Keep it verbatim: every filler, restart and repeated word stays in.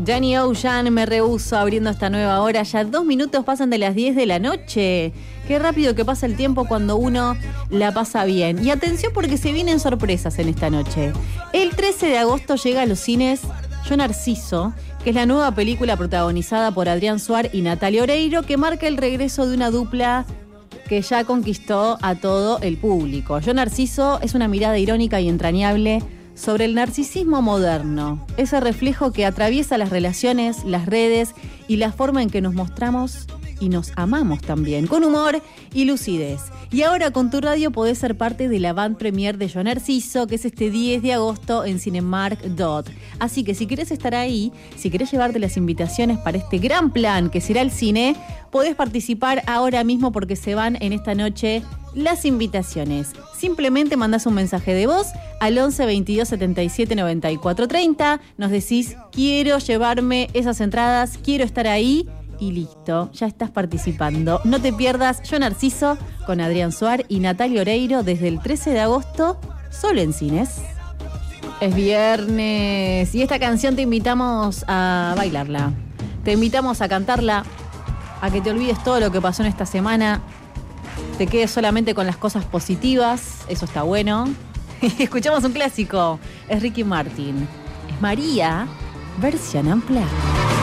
Danny Ocean, Me Rehuso, abriendo esta nueva hora. Ya dos minutos pasan de las diez de la noche. Qué rápido que pasa el tiempo cuando uno la pasa bien. Y atención porque se vienen sorpresas en esta noche. El trece de agosto llega a los cines Yo Narciso, que es la nueva película protagonizada por Adrián Suar y Natalia Oreiro, que marca el regreso de una dupla que ya conquistó a todo el público. Yo Narciso es una mirada irónica y entrañable sobre el narcisismo moderno, ese reflejo que atraviesa las relaciones, las redes y la forma en que nos mostramos y nos amamos también, con humor y lucidez. Y ahora con tu radio podés ser parte de la avant premier de Yo Narciso, que es este diez de agosto en Cinemark Dot. Así que si querés estar ahí, si querés llevarte las invitaciones para este gran plan que será el cine, podés participar ahora mismo porque se van en esta noche las invitaciones. Simplemente mandás un mensaje de voz al once veintidós setenta y siete noventa y cuatro treinta, nos decís, quiero llevarme esas entradas, quiero estar ahí, y listo, ya estás participando. No te pierdas Yo Narciso con Adrián Suar y Natalia Oreiro desde el trece de agosto, solo en cines. Es viernes y esta canción te invitamos a bailarla. Te invitamos a cantarla, a que te olvides todo lo que pasó en esta semana, te quedes solamente con las cosas positivas, eso está bueno. Escuchamos un clásico, es Ricky Martin, es María, versión ampliada.